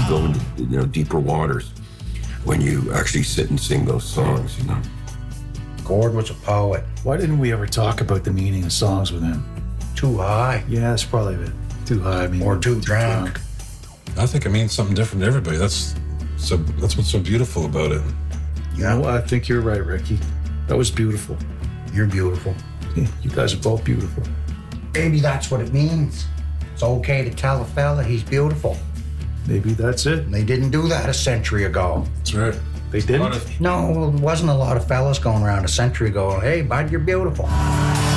go into, deeper waters when you actually sit and sing those songs, Gord was a poet. Why didn't we ever talk about the meaning of songs with him? Too high. Yeah, it's probably a bit too high. Or too drunk. I think it means something different to everybody. That's what's so beautiful about it. Yeah. I think you're right, Ricky. That was beautiful. You're beautiful. You guys are both beautiful. Maybe that's what it means. It's okay to tell a fella he's beautiful. Maybe that's it. And they didn't do that a century ago. That's right. They didn't? No, there wasn't a lot of fellas going around a century ago. Hey, bud, you're beautiful.